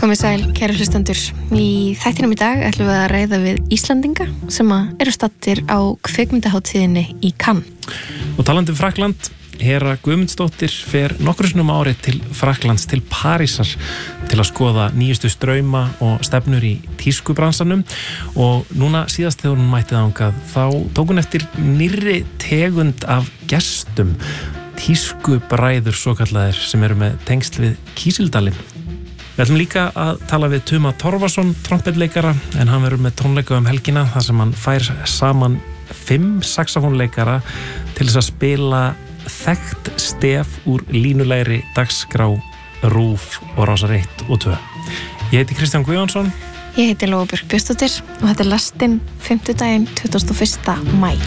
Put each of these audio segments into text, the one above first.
Komið sæl, kæru hlustendur. Í þættinum í dag ætlum við að ræða við Íslandinga sem eru staddir á kvikmyndahátíðinni í Cannes. Og talandi Frakkland, Hera Guðmundsdóttir fer nokkrum sinnum á ári til Frakklands, til Parísar til að skoða nýjustu strauma og stefnur í tískubransanum og núna síðast þegar hún mætti þangað þá tók hún eftir nýrri tegund af gestum, tískubræður svokallaðir sem eru með tengsl við Kísildalinn. Við ætlum líka að tala við Tuma Torfason, trompetleikara, en hann verður með tónleika helgina þar sem hann fær saman 5 saxofónleikara til þess að spila þekkt stef úr línulegri dagskrá RÚV og Rásar 1 og 2. Ég heiti Kristján Guðjónsson. Ég heiti Lóa Björk Björnsdóttir og þetta lastinn 5. 21. maí.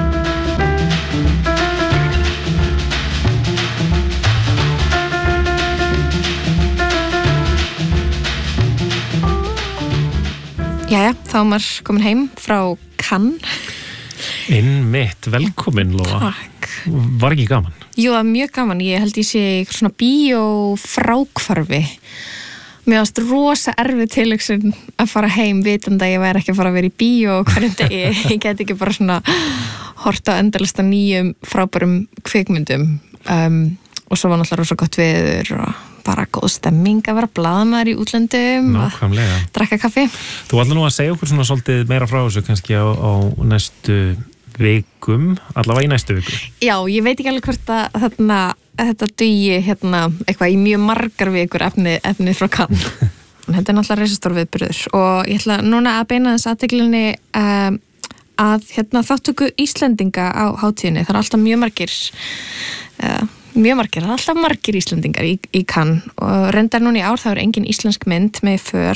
Jæja, þá er maður komin heim frá Cannes. Einmitt, velkomin Lóa. Takk. Var ekki gaman? Jú, það mjög gaman. Ég held ég sé í svona bíófrákvarfi. Mér varst rosa erfið tilhugsun að fara heim vitandi að ég væri ekki að fara að vera í bíó hverjum degi. Ég get ekki bara svona hort á endalista nýjum frábærum kvikmyndum. Og svo var náttúrulega rosa gott veður og bara góð stemming að vera blaðamaður í útlöndum og drekka kaffi. Þú ætlar nú að segja okkur svona svolítið meira frá þessu kannski á næstu vikum, allavega í næstu viku. Já, ég veit ekki alveg hvort að þetta dugi eitthvað í mjög margar vikur efnið frá Cannes. Þetta er náttúrulega risastór viðburður og ég ætla núna að beina þess athyglinni að þáttöku Íslendinga á hátíðinni. Það er alltaf mjög margir, það er alltaf margir Íslendingar í Cannes og reyndar núna í ár þá er engin íslensk mynd með för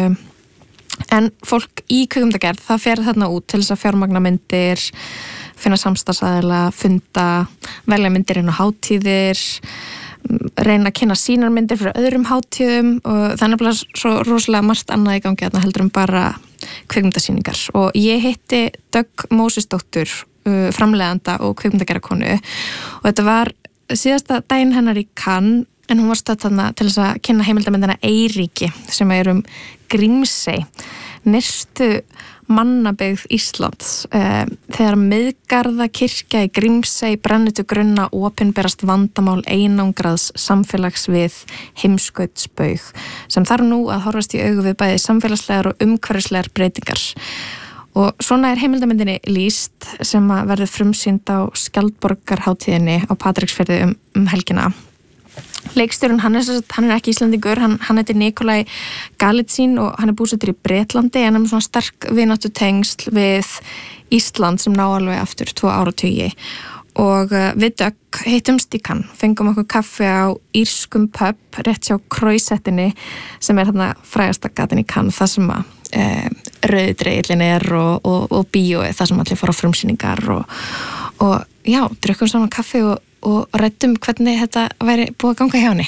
en fólk í kvikmyndagerð það fer þarna út til þess að fjármagna myndir, finna samstarfsaðila, funda, velja myndir inn á hátíðir, reyna að kynna sínar myndir fyrir öðrum hátíðum og það er nefnilega svo rosalega margt annað í gangi þarna heldur bara kvikmyndasýningar og ég hitti Dögg Mósesdóttur, framleiðanda og kvikmyndagerðarkonu og þetta var síðasta daginn hennar í Cannes en hún var stödd þarna til þess að kynna heimildamyndina Eyríki sem er Grímsey, nyrstu mannabyggð Íslands. Þegar Miðgarðakirkja í Grímsey brennur til grunna opinberast vandamál einangraðs samfélags við heimskautsbaug sem þarf nú að horfast í augu við bæði samfélagslegar og umhverfislegar breytingar. Og svona er heimildamyndinni lýst sem að verður frumsýnd á Skjaldborgarhátíðinni á Patreksfirði helgina. Leikstjórinn, hann er ekki Íslandingur, hann heitir Nikolaj Galitsyn og hann er búsettur í Bretlandi en hann er svona sterk vináttutengsl við Ísland sem ná alveg aftur 2 áratugi. Og við Dögg hittumst í Cannes, fengum okkur kaffi á írskum pub rétt hjá Croisettinni sem er þarna frægasta gatan í Cannes, það sem að rauðdreillin er og bíói, það sem allir fara á frumsýningar og já, drukkum saman kaffi og ræddum hvernig þetta væri búið að ganga hjá henni.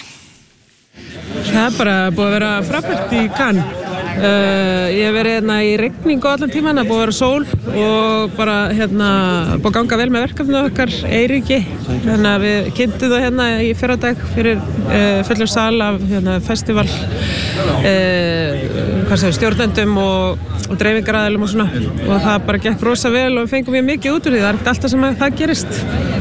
Það er bara búið að vera frábært í Cannes. Ég hef verið í rigningu allan tíman, það búið að vera sól og bara búið að ganga vel með verkefnið okkar Eyríki. Þannig að við kynntum það í fyrradag fyrir fullum sal af festival stjórnendum og dreifingaraðilum og svona og það bara gekk rosa vel og við fengum mjög mikið út úr því, það er ekki alltaf sem það gerist.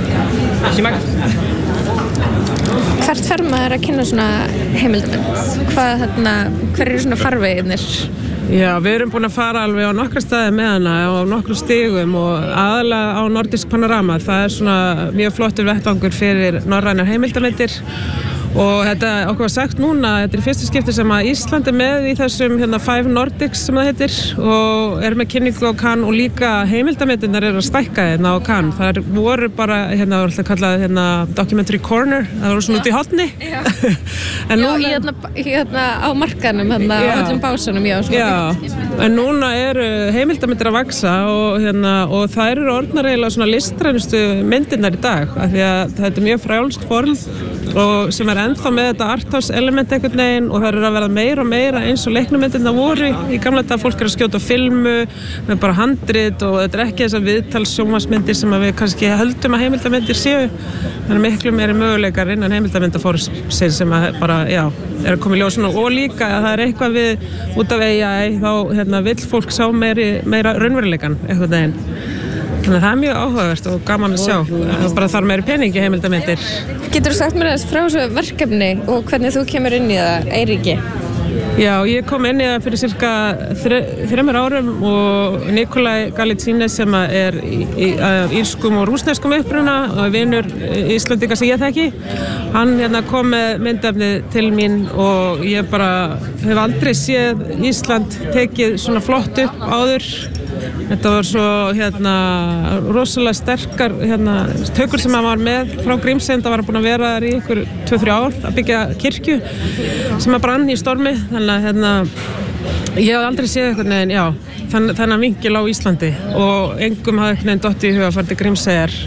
Hvert fer maður að kynna svona heimildamynd? Hver eru svona farveginir? Já, við erum búin að fara alveg á nokkra staði með hana á nokkru stigum og aðalega á Nordisk Panorama. Það er svona mjög flottur vettvangur fyrir norrænar heimildarmyndir og þetta okkur var sagt núna, þetta er fyrsta skipti sem að Ísland er með í þessum 5 Nordics sem það heitir og er með kynningu á Cannes og líka heimildarmyndirnar eru að stækka á Cannes. Það voru bara, það var alltaf kallað Documentary Corner, það voru svona út í horni. En núna á markanum, á öllum básunum, Já, en núna eru heimildarmyndir að vaksa og það eru orðnar eiginlega svona listrænustu myndirnar í dag af því að þetta er mjög frjálst form og sem ennþá með þetta arthouse element einhvern veginn og það að verða meira og meira eins og leiknumyndirna voru í gamla dag. Fólk að skjóta filmu með bara handrit og þetta ekki þessar viðtalssjónvarpsmyndir sem við kannski höldum að heimildarmyndir séu. Það miklu meiri möguleikar innan heimildarmyndaformsins sem bara, að koma í ljós og líka að það eitthvað við út af AI þá vill fólk sjá meira raunveruleikan einhvern veginn. Þannig að það mjög áhugavert og gaman að sjá. Það bara þarf meiri peningi heimildarmyndir. Geturðu sagt mér aðeins frá þessu verkefni og hvernig þú kemur inn í það, Eiríki? Já, ég kom inn í það fyrir cirka 3 árum og Nikolaj Galitsines sem er írskum og rússneskum uppruna og vinur Íslandinga sem ég þekki. Hann kom með myndefni til mín og ég bara hef aldrei séð Ísland tekið svona flott upp áður. Þetta var svo rosalega sterkar tökur sem hann var með frá Grímsey. Það var búin að vera þar í ykkur 2-3 ár að byggja kirkju sem að brann í stormi. Þannig að ég hef aldrei séð einhvern veginn, þennan vinkil á Íslandi og engum hafði einhvern veginn dottið í huga að fara til Grímseyjar